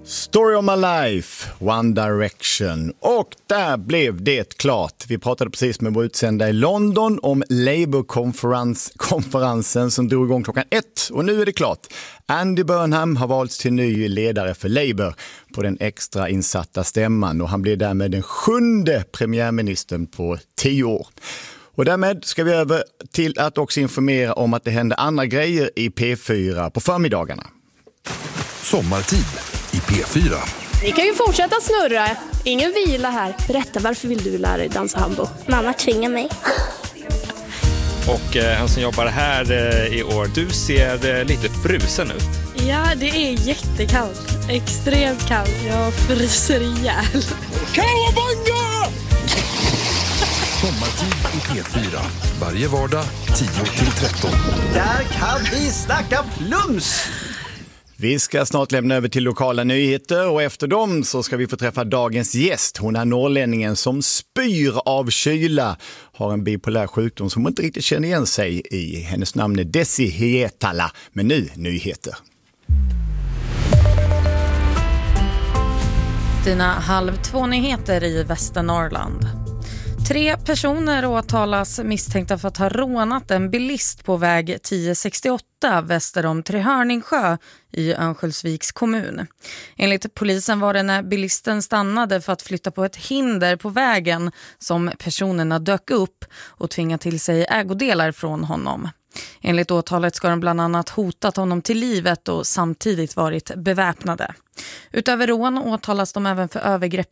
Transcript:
Story of my life, One Direction. Och där blev det klart. Vi pratade precis med vår utsända i London om Labour-konferensen som drog igång klockan 1. Och nu är det klart. Andy Burnham har valts till ny ledare för Labour på den extra insatta stämman. Och han blir därmed den 7:e premiärministern på 10 år. Och därmed ska vi över till att också informera om att det händer andra grejer i P4 på förmiddagarna. Sommartid i P4. Vi kan ju fortsätta snurra. Ingen vila här. Berätta, varför vill du lära dig dansa hambo? Mamma tvingar mig. Och han som jobbar här i år, du ser lite frusen ut. Ja, det är jättekallt. Extremt kallt. Jag fryser ihjäl. Kawabanga! Sommartid i P4. Varje vardag 10-13. Där kan vi snacka plums! Vi ska snart lämna över till lokala nyheter och efter dem så ska vi få träffa dagens gäst. Hon är norrlänningen som spyr av kyla, har en bipolär sjukdom som hon inte riktigt känner igen sig i. Hennes namn är Desi Hietala, men nu nyheter. Dina 1:30-nyheter i Västernorrland. 3 personer åtalas misstänkta för att ha rånat en bilist på väg 1068 väster om Trehörningsjö i Örnsköldsviks kommun. Enligt polisen var det när bilisten stannade för att flytta på ett hinder på vägen som personerna dök upp och tvingade till sig ägodelar från honom. Enligt åtalet ska de bland annat hotat honom till livet och samtidigt varit beväpnade. Utöver rån åtalas de även för övergrepp